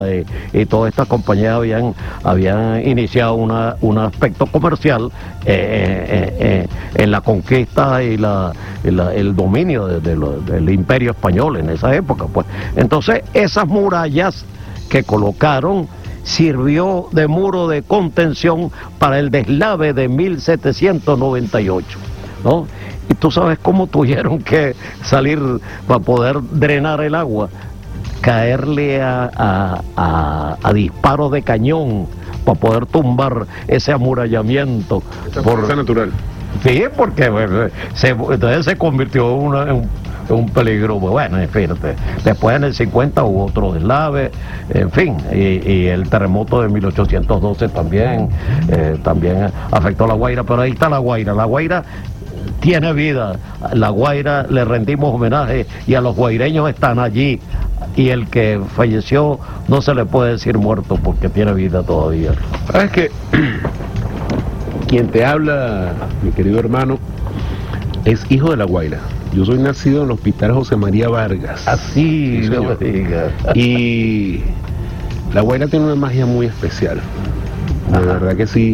y todas estas compañías habían iniciado un aspecto comercial en la conquista y el dominio del imperio español en esa época, pues. Entonces esas murallas que colocaron sirvió de muro de contención para el deslave de 1798, ¿no? Y tú sabes cómo tuvieron que salir para poder drenar el agua, caerle a disparos de cañón para poder tumbar ese amurallamiento. Por natural. Sí, porque entonces se convirtió en un peligro. Bueno, fíjate, después en el 50 hubo otro deslave, en fin, y el terremoto de 1812 también afectó a La Guaira, pero ahí está La Guaira tiene vida. La Guaira le rendimos homenaje y a los guaireños están allí, y el que falleció no se le puede decir muerto porque tiene vida todavía. ¿Sabes qué? Quien te habla, mi querido hermano, es hijo de La Guaira. Yo soy nacido en el Hospital José María Vargas. Así, no me digas. Y La Guaira tiene una magia muy especial. De verdad que sí.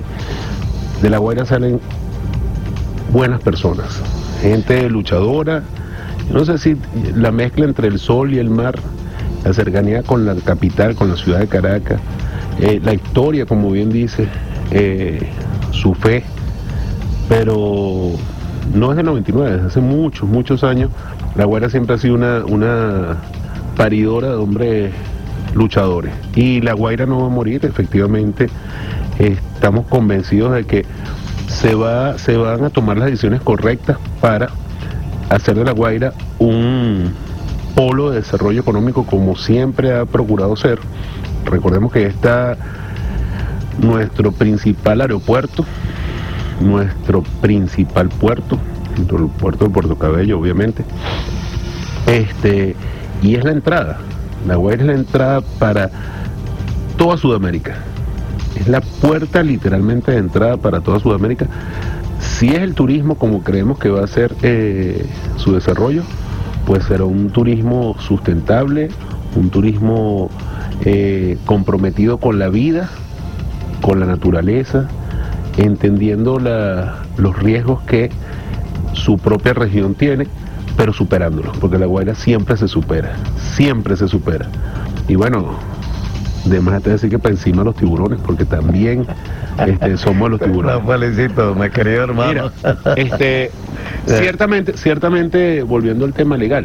De La Guaira salen buenas personas, gente luchadora. No sé si la mezcla entre el sol y el mar, la cercanía con la capital, con la ciudad de Caracas, la historia, como bien dice, su fe, pero no es del 99, desde hace muchos años. La Guaira siempre ha sido una paridora de hombres luchadores, y La Guaira no va a morir. Efectivamente, estamos convencidos de que se van a tomar las decisiones correctas para hacer de La Guaira un polo de desarrollo económico, como siempre ha procurado ser. Recordemos que está nuestro principal aeropuerto, nuestro principal puerto, el puerto de Puerto Cabello, obviamente, y es la entrada. La Guaira es la entrada para toda Sudamérica. Es la puerta literalmente de entrada para toda Sudamérica. Si es el turismo como creemos que va a ser su desarrollo, pues será un turismo sustentable, un turismo comprometido con la vida, con la naturaleza, entendiendo los riesgos que su propia región tiene, pero superándolos, porque La Guaira siempre se supera. Y bueno, de más te decir que para encima los tiburones, porque también somos los tiburones. Lo felicito, mi querido hermano. Mira, ciertamente, volviendo al tema legal,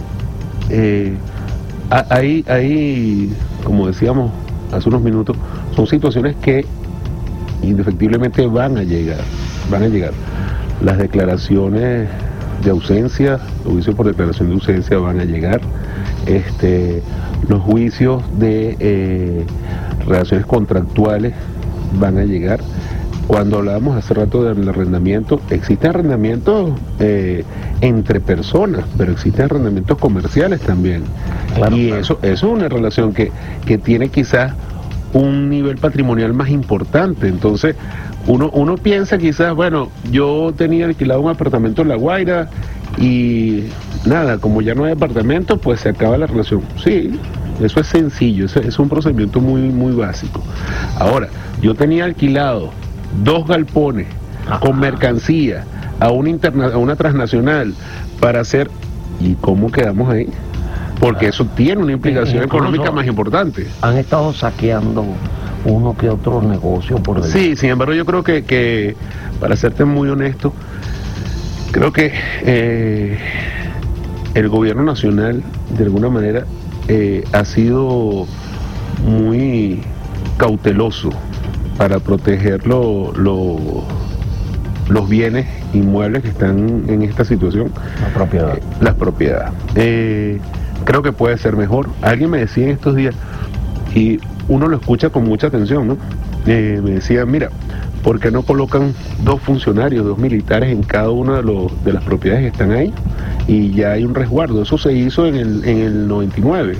hay, como decíamos hace unos minutos, son situaciones que indefectiblemente van a llegar. Las declaraciones de ausencia, los juicios por declaración de ausencia van a llegar. Los juicios de relaciones contractuales van a llegar. Cuando hablábamos hace rato del arrendamiento, existen arrendamientos entre personas, pero existen arrendamientos comerciales también. Claro, y claro. Eso es una relación que tiene quizás un nivel patrimonial más importante. Entonces uno piensa quizás, bueno, yo tenía alquilado un apartamento en La Guaira y nada, como ya no hay apartamento, pues se acaba la relación. Sí, eso es sencillo, es un procedimiento muy básico. Ahora, yo tenía alquilado 2 galpones con mercancía a una transnacional para hacer, ¿y cómo quedamos ahí? Porque eso tiene una implicación económica más importante. Han estado saqueando uno que otro negocio por ahí. Sí, sin embargo, yo creo que para serte muy honesto, creo que el gobierno nacional, de alguna manera, ha sido muy cauteloso para proteger los bienes inmuebles que están en esta situación. Las propiedades. Creo que puede ser mejor. Alguien me decía en estos días, y uno lo escucha con mucha atención, ¿no? Me decía, mira, ¿por qué no colocan 2 funcionarios, 2 militares en cada una de las propiedades que están ahí? Y ya hay un resguardo. Eso se hizo en el 99.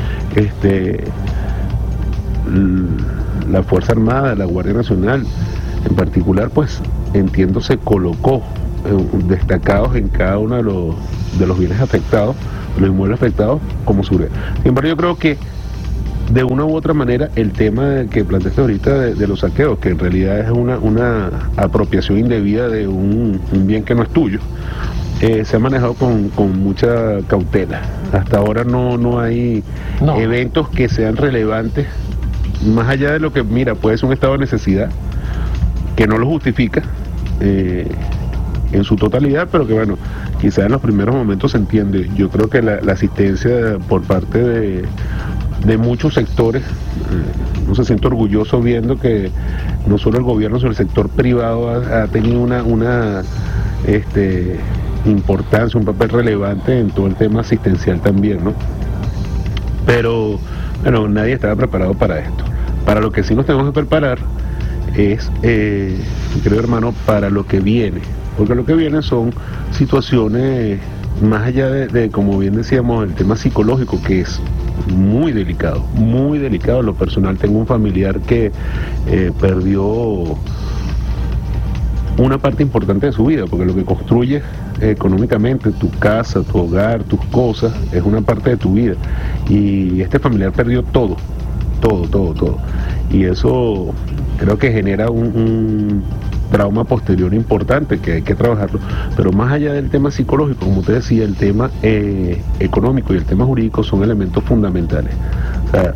La Fuerza Armada, la Guardia Nacional en particular, pues entiendo se colocó destacados en cada uno de los bienes afectados, los inmuebles afectados, como seguridad. Sin embargo, yo creo que de una u otra manera el tema que planteaste ahorita de los saqueos, que en realidad es una apropiación indebida de un bien que no es tuyo, se ha manejado con mucha cautela. Hasta ahora no hay eventos que sean relevantes, más allá de lo que, mira, puede ser un estado de necesidad, que no lo justifica en su totalidad, pero que bueno, quizás en los primeros momentos se entiende. Yo creo que la asistencia por parte de muchos sectores, uno se siente orgulloso viendo que no solo el gobierno, sino el sector privado ha tenido una importancia, un papel relevante en todo el tema asistencial también, ¿no? Pero, bueno, nadie estaba preparado para esto. Para lo que sí nos tenemos que preparar es, creo, hermano, para lo que viene, porque lo que viene son situaciones, más allá de, como bien decíamos, el tema psicológico, que es muy delicado, muy delicado. En lo personal tengo un familiar que perdió una parte importante de su vida, porque lo que construye económicamente, tu casa, tu hogar, tus cosas, es una parte de tu vida, y este familiar perdió todo. Y eso creo que genera un trauma posterior importante que hay que trabajarlo. Pero más allá del tema psicológico, como te decía, el tema económico y el tema jurídico son elementos fundamentales. O sea,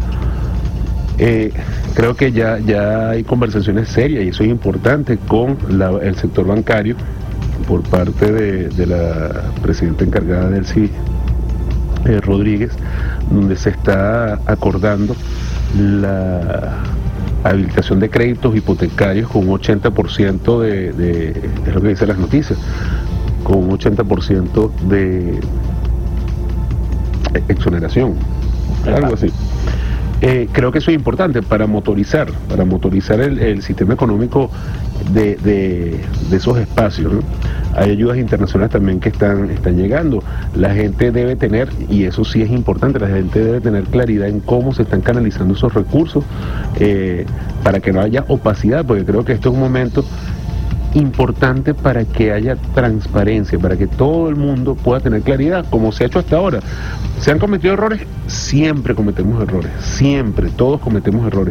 creo que ya hay conversaciones serias, y eso es importante, con el sector bancario por parte de la presidenta encargada del CID, Rodríguez, donde se está acordando la habilitación de créditos hipotecarios con un 80% es lo que dicen las noticias, con un 80% de exoneración, algo así. Creo que eso es importante para motorizar el sistema económico de esos espacios, ¿no? Hay ayudas internacionales también que están llegando. La gente debe tener, y eso sí es importante, la gente debe tener claridad en cómo se están canalizando esos recursos, para que no haya opacidad, porque creo que esto es un momento importante para que haya transparencia, para que todo el mundo pueda tener claridad, como se ha hecho hasta ahora. ¿Se han cometido errores? Siempre cometemos errores, siempre, todos cometemos errores,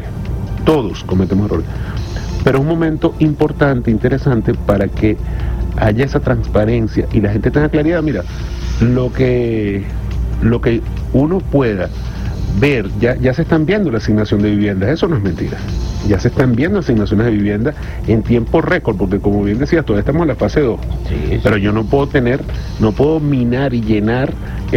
pero es un momento importante, interesante, para que haya esa transparencia y la gente tenga claridad. Mira, lo que uno pueda ver, ya se están viendo la asignación de viviendas, eso no es mentira. Ya se están viendo asignaciones de vivienda en tiempo récord, porque como bien decías, todavía estamos en la fase 2. Sí. Pero yo no puedo minar y llenar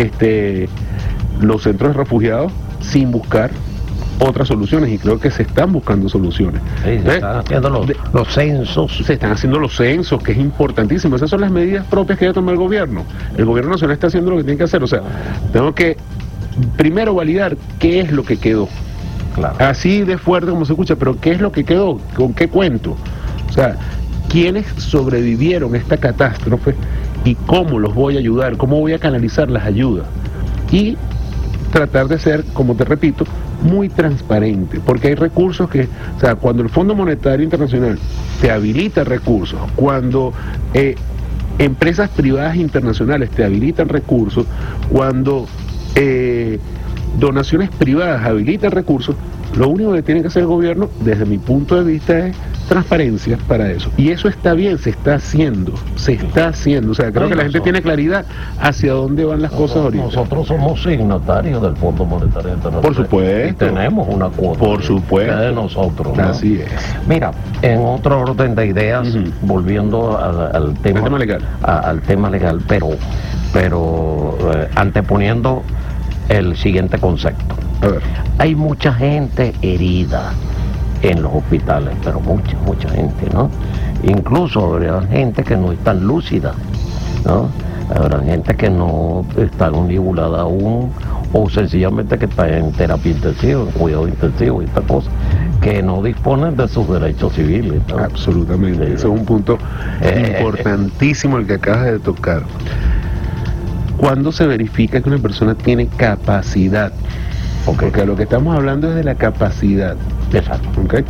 los centros de refugiados sin buscar otras soluciones, y creo que se están buscando soluciones. Sí, se están haciendo los censos. Se están haciendo los censos, que es importantísimo. Esas son las medidas propias que debe tomar el gobierno. El gobierno nacional está haciendo lo que tiene que hacer. O sea, tengo que primero validar qué es lo que quedó. Claro. Así de fuerte como se escucha, pero ¿qué es lo que quedó? ¿Con qué cuento? O sea, ¿quiénes sobrevivieron a esta catástrofe y cómo los voy a ayudar? ¿Cómo voy a canalizar las ayudas? Y tratar de ser, como te repito, muy transparente, porque hay recursos que, o sea, cuando el Fondo Monetario Internacional te habilita recursos, cuando empresas privadas internacionales te habilitan recursos, cuando donaciones privadas habilitan recursos, lo único que tiene que hacer el gobierno, desde mi punto de vista, es transparencia para eso. Y eso está bien, se está haciendo. O sea, creo que la gente tiene claridad hacia dónde van las cosas ahorita. Nosotros somos signatarios del Fondo Monetario Internacional. Por supuesto. Y tenemos una cuota. Por supuesto. De nosotros, ¿no? Así es. Mira, en otro orden de ideas, volviendo al tema legal. Al tema legal, pero anteponiendo el siguiente concepto. A ver. Hay mucha gente herida en los hospitales, pero mucha gente, ¿no? Incluso habrá gente que no es tan lúcida, ¿no? Habrá gente que no está nibulada aún, o sencillamente que está en terapia intensiva, en cuidado intensivo y esta cosa, que no disponen de sus derechos civiles, ¿no? Absolutamente, sí. Eso es un punto importantísimo el que acabas de tocar. ¿Cuándo se verifica que una persona tiene capacidad? Porque lo que estamos hablando es de la capacidad. Exacto. ¿Okay?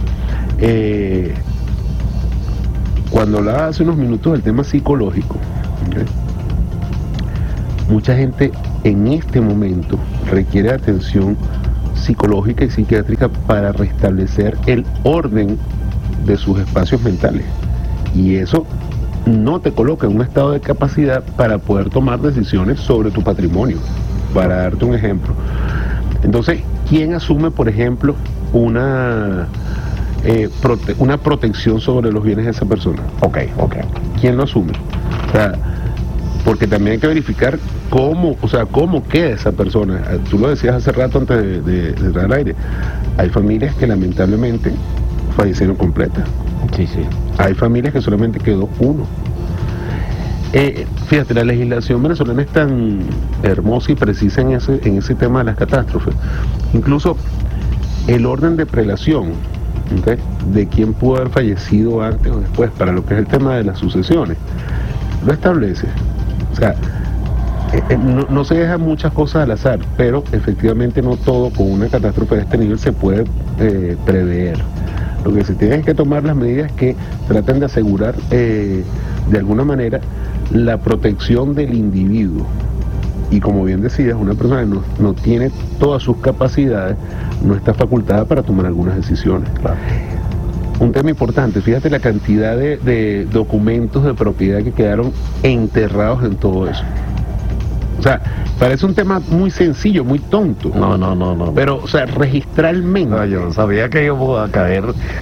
Cuando hablaba hace unos minutos del tema psicológico, ¿okay? Mucha gente en este momento requiere atención psicológica y psiquiátrica para restablecer el orden de sus espacios mentales. Y eso no te coloca en un estado de capacidad para poder tomar decisiones sobre tu patrimonio, para darte un ejemplo. Entonces, ¿quién asume, por ejemplo, una protección sobre los bienes de esa persona? Ok. ¿Quién lo asume? O sea, porque también hay que verificar cómo queda esa persona. Tú lo decías hace rato antes de entrar al aire. Hay familias que lamentablemente fallecieron completas. Sí. Hay familias que solamente quedó uno. Fíjate, la legislación venezolana es tan hermosa y precisa en ese tema de las catástrofes. Incluso el orden de prelación, ¿okay?, de quién pudo haber fallecido antes o después, para lo que es el tema de las sucesiones, lo establece. O sea, no se dejan muchas cosas al azar, pero efectivamente no todo con una catástrofe de este nivel se puede prever. Lo que se tienen que tomar las medidas que traten de asegurar de alguna manera la protección del individuo. Y como bien decías, una persona que no tiene todas sus capacidades, no está facultada para tomar algunas decisiones. Claro. Un tema importante, fíjate la cantidad de documentos de propiedad que quedaron enterrados en todo eso. O sea, parece un tema muy sencillo, muy tonto. No. Pero, o sea, registralmente. No, yo sabía que íbamos a caer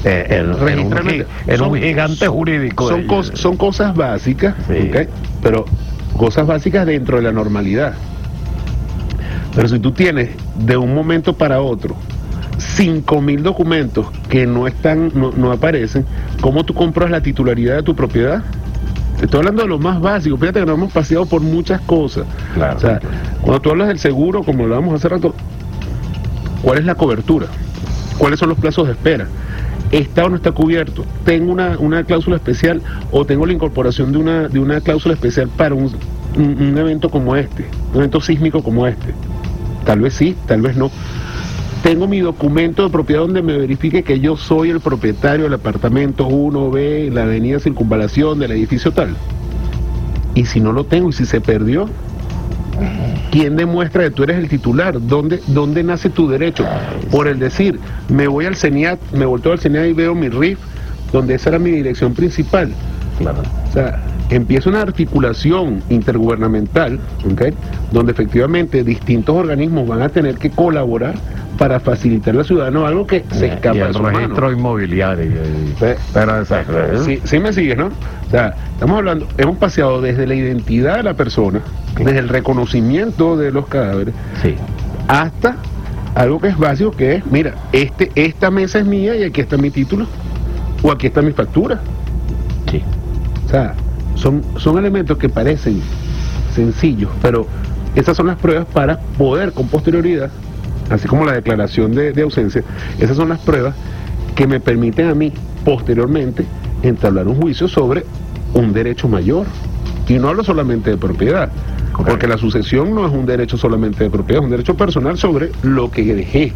en un gigante jurídico. Son cosas básicas, sí, ¿okay?, pero cosas básicas dentro de la normalidad. Pero si tú tienes de un momento para otro 5.000 documentos que no aparecen, ¿cómo tú compras la titularidad de tu propiedad? Estoy hablando de lo más básico. Fíjate que nos hemos paseado por muchas cosas. Claro. O sea, cuando tú hablas del seguro, como hablábamos hace rato, ¿cuál es la cobertura? ¿Cuáles son los plazos de espera? ¿Está o no está cubierto? ¿Tengo una cláusula especial o tengo la incorporación de una cláusula especial para un evento como este, un evento sísmico como este? Tal vez sí, tal vez no. Tengo mi documento de propiedad donde me verifique que yo soy el propietario del apartamento 1B, la avenida Circunvalación, del edificio tal. Y si no lo tengo, y si se perdió, ¿quién demuestra que tú eres el titular? ¿Dónde nace tu derecho? Por el decir, me voy al CENIAT, me volteo al CENIAT y veo mi RIF, donde esa era mi dirección principal. Claro. O sea, empieza una articulación intergubernamental, ¿okay?, donde efectivamente distintos organismos van a tener que colaborar para facilitarle al ciudadano algo que se escapa y de el sus registro manos. Inmobiliario. Pero sí me sigues, ¿no? O sea, estamos hablando, hemos paseado desde la identidad de la persona, desde el reconocimiento de los cadáveres, sí, hasta algo que es básico, que es, mira, esta mesa es mía y aquí está mi título, o aquí está mi factura. Sí. O sea, son elementos que parecen sencillos, pero esas son las pruebas para poder con posterioridad, así como la declaración de ausencia, esas son las pruebas que me permiten a mí posteriormente entablar un juicio sobre un derecho mayor. Y no hablo solamente de propiedad, porque la sucesión no es un derecho solamente de propiedad, es un derecho personal sobre lo que dejé.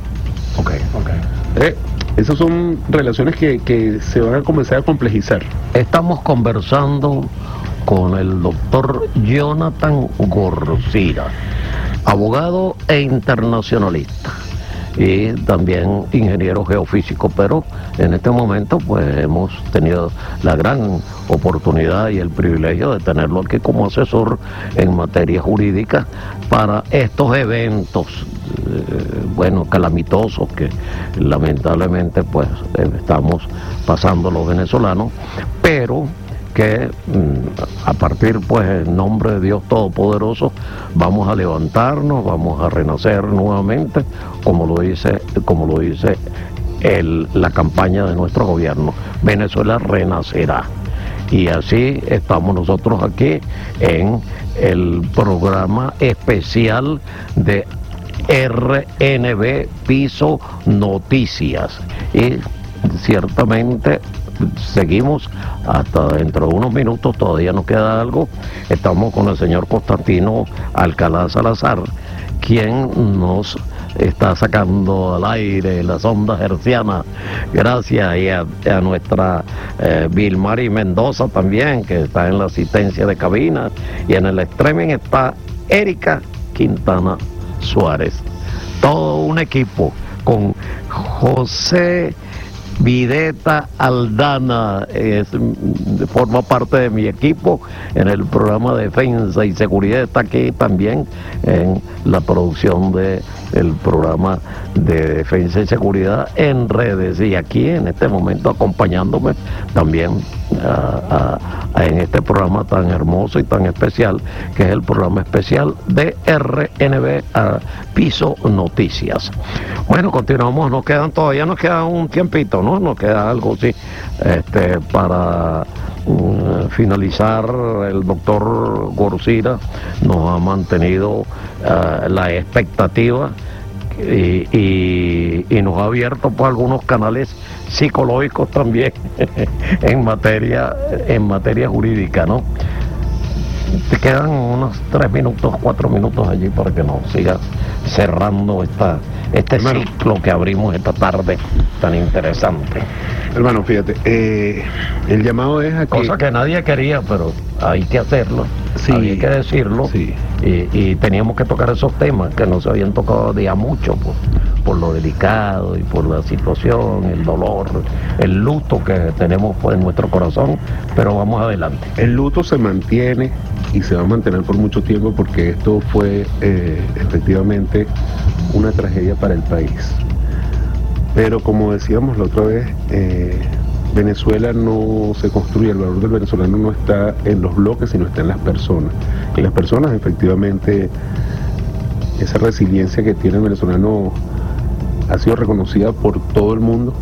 Esas son relaciones que se van a comenzar a complejizar. Estamos conversando con el doctor Jonathan Gorcira, abogado e internacionalista y también ingeniero geofísico, pero en este momento pues hemos tenido la gran oportunidad y el privilegio de tenerlo aquí como asesor en materia jurídica para estos eventos calamitosos que lamentablemente pues estamos pasando los venezolanos, pero que a partir pues en nombre de Dios Todopoderoso vamos a levantarnos, vamos a renacer nuevamente, como lo dice la campaña de nuestro gobierno. Venezuela renacerá. Y así estamos nosotros aquí en el programa especial de RNB Piso Noticias. Y ciertamente seguimos hasta dentro de unos minutos, todavía nos queda algo. Estamos con el señor Constantino Alcalá Salazar, quien nos está sacando al aire las ondas hercianas, gracias, y a nuestra Vilmari Mendoza también, que está en la asistencia de cabina, y en el streaming está Erika Quintana Suárez. Todo un equipo con José Videta Aldana, forma parte de mi equipo en el programa de Defensa y Seguridad, está aquí también en la producción del programa de Defensa y Seguridad en redes, y aquí en este momento acompañándome también en este programa tan hermoso y tan especial, que es el programa especial de RNB Piso Noticias. Bueno, continuamos, todavía nos queda un tiempito, ¿no? Nos queda algo, sí, para finalizar. El doctor Gorcira nos ha mantenido la expectativa y nos ha abierto pues algunos canales psicológicos también en materia jurídica, ¿no? Te quedan unos 3 minutos, 4 minutos allí para que nos sigas cerrando este ciclo que abrimos esta tarde tan interesante. Hermano, fíjate, el llamado es a que... Cosa que nadie quería, pero hay que hacerlo, sí, había que decirlo, sí. Y teníamos que tocar esos temas que no se habían tocado de a mucho, por lo delicado y por la situación, el dolor, el luto que tenemos pues en nuestro corazón, pero vamos adelante. El luto se mantiene y se va a mantener por mucho tiempo, porque esto fue efectivamente una tragedia para el país. Pero como decíamos la otra vez, Venezuela no se construye, el valor del venezolano no está en los bloques, sino está en las personas. Y las personas, efectivamente, esa resiliencia que tiene el venezolano ha sido reconocida por todo el mundo.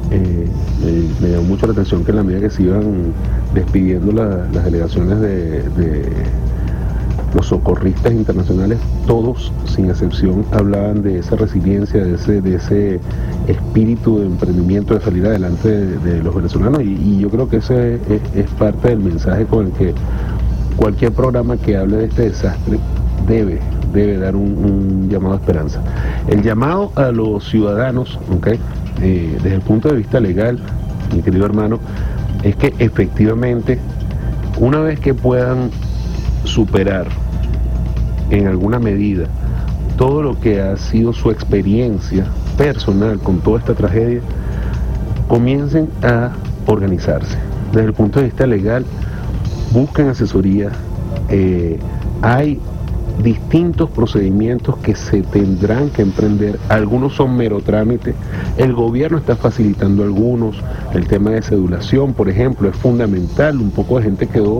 Me llamó mucho la atención que en la medida que se iban despidiendo las delegaciones de los socorristas internacionales, todos sin excepción hablaban de esa resiliencia, de ese espíritu de emprendimiento, de salir adelante de los venezolanos, y yo creo que ese es parte del mensaje con el que cualquier programa que hable de este desastre debe dar un llamado a esperanza. El llamado a los ciudadanos, ¿okay? Desde el punto de vista legal, mi querido hermano, es que efectivamente, una vez que puedan superar en alguna medida todo lo que ha sido su experiencia personal con toda esta tragedia, comiencen a organizarse. Desde el punto de vista legal, busquen asesoría. Hay distintos procedimientos que se tendrán que emprender. Algunos son mero trámite, el gobierno está facilitando algunos. El tema de cedulación, por ejemplo, es fundamental. Un poco de gente quedó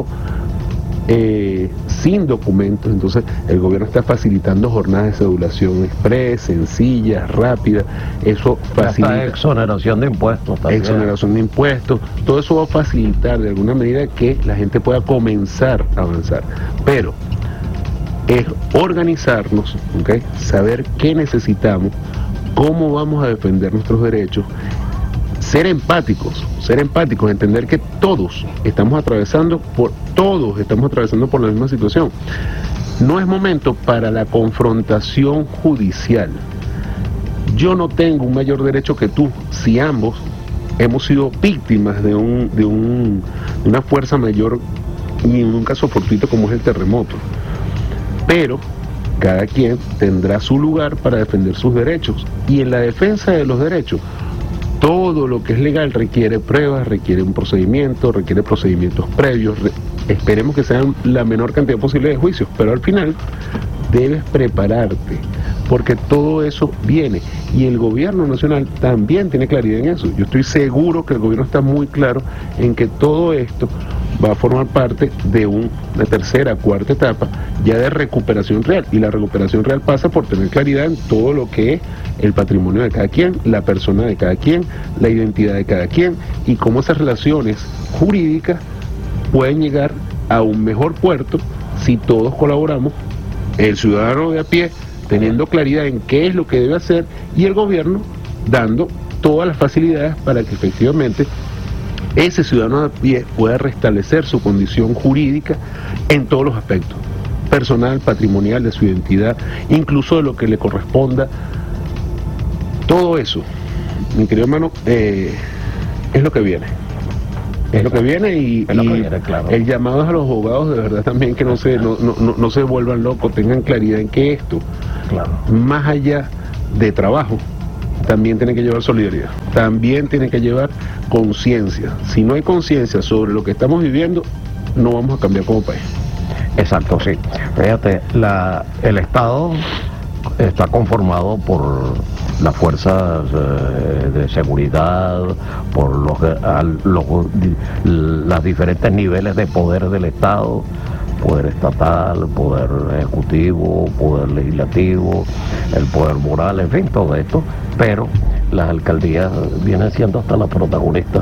sin documentos, entonces el gobierno está facilitando jornadas de cedulación express, sencillas, rápidas. Eso facilita. Hasta exoneración de impuestos también. Exoneración de impuestos, todo eso va a facilitar de alguna medida que la gente pueda comenzar a avanzar, pero es organizarnos, ¿okay? Saber qué necesitamos, cómo vamos a defender nuestros derechos, ser empáticos, entender que todos estamos atravesando por la misma situación. No es momento para la confrontación judicial. Yo no tengo un mayor derecho que tú si ambos hemos sido víctimas de una fuerza mayor, y en un caso fortuito como es el terremoto. Pero cada quien tendrá su lugar para defender sus derechos, y en la defensa de los derechos todo lo que es legal requiere pruebas, requiere un procedimiento, requiere procedimientos previos. Esperemos que sean la menor cantidad posible de juicios, pero al final debes prepararte, porque todo eso viene, y el gobierno nacional también tiene claridad en eso. Yo estoy seguro que el gobierno está muy claro en que todo esto va a formar parte de una tercera, cuarta etapa ya de recuperación real, y la recuperación real pasa por tener claridad en todo lo que es el patrimonio de cada quien, la persona de cada quien, la identidad de cada quien, y cómo esas relaciones jurídicas pueden llegar a un mejor puerto si todos colaboramos, el ciudadano de a pie teniendo claridad en qué es lo que debe hacer, y el gobierno dando todas las facilidades para que efectivamente ese ciudadano de a pie pueda restablecer su condición jurídica en todos los aspectos, personal, patrimonial, de su identidad, incluso de lo que le corresponda. Todo eso, mi querido hermano, es lo que viene. Es lo que viene, y claro. El llamado es a los abogados de verdad también que no se vuelvan locos, tengan claridad en que esto, claro, más allá de trabajo, también tiene que llevar solidaridad, también tiene que llevar conciencia. Si no hay conciencia sobre lo que estamos viviendo, no vamos a cambiar como país. Exacto, sí. Fíjate, el Estado está conformado por las fuerzas de seguridad, por los diferentes niveles de poder del Estado, poder estatal, poder ejecutivo, poder legislativo, el poder moral, en fin, todo esto, pero las alcaldías vienen siendo hasta las protagonistas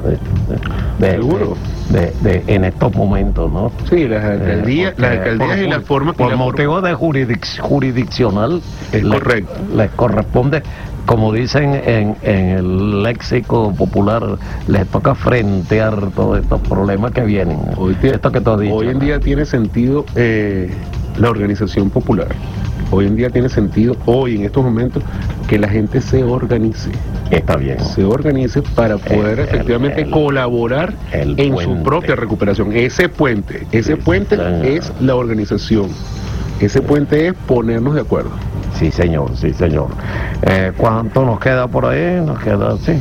en estos momentos, ¿no? Sí, las alcaldías y las formas que... Por motivo de jurisdiccional, es correcto. Les corresponde, como dicen en el léxico popular, les toca frentear todos estos problemas que vienen. Hoy en día tiene sentido la organización popular. Hoy en día tiene sentido, hoy en estos momentos, que la gente se organice. Está bien. Se organice para poder efectivamente colaborar en su propia recuperación. Ese puente es la organización. Ese puente es ponernos de acuerdo. Sí, señor, sí, señor. ¿Cuánto nos queda por ahí? Nos queda, sí.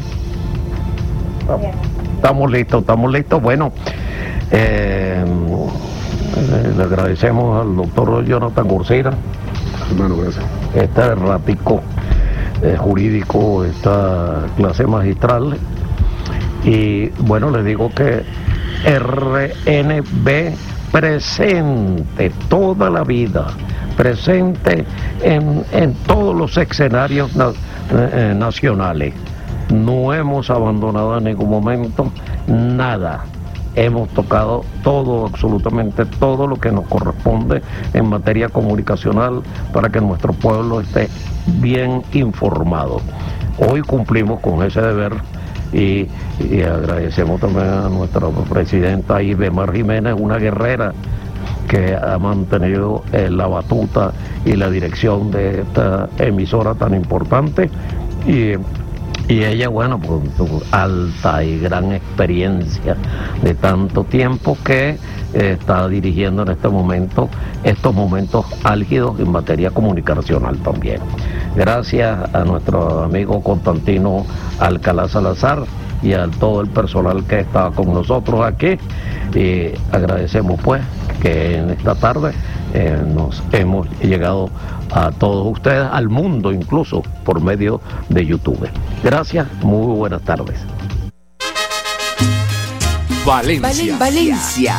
Estamos listos. Bueno, le agradecemos al doctor Jonathan Gursira. Hermano, gracias. Este ratico jurídico, esta clase magistral. Y bueno, le digo que RNB presente toda la vida, presente en todos los escenarios nacionales. No hemos abandonado en ningún momento nada. Hemos tocado todo, absolutamente todo lo que nos corresponde en materia comunicacional para que nuestro pueblo esté bien informado. Hoy cumplimos con ese deber y agradecemos también a nuestra presidenta Ibemar Jiménez, una guerrera que ha mantenido la batuta y la dirección de esta emisora tan importante. Y ella, bueno, por su alta y gran experiencia de tanto tiempo que está dirigiendo en este momento estos momentos álgidos en materia comunicacional también. Gracias a nuestro amigo Constantino Alcalá Salazar y a todo el personal que está con nosotros aquí. Y agradecemos pues que en esta tarde nos hemos llegado a todos ustedes, al mundo incluso, por medio de YouTube. Gracias, muy buenas tardes. Valencia.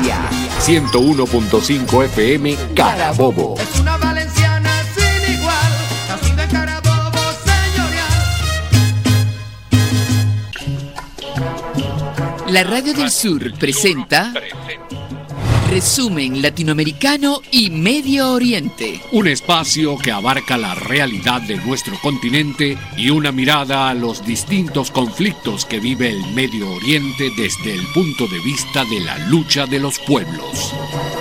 101.5 FM Carabobo. Es una valenciana sin igual, nací de Carabobo señorial. La Radio del Sur presenta Resumen Latinoamericano y Medio Oriente. Un espacio que abarca la realidad de nuestro continente y una mirada a los distintos conflictos que vive el Medio Oriente desde el punto de vista de la lucha de los pueblos.